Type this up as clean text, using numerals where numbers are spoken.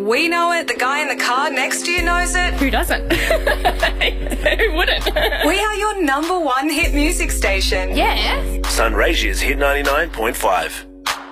We know it. The guy in the car next to you knows it. Who doesn't? Who wouldn't? We are your #1 hit music station. Yeah. Sunraysia's Hit 99.5.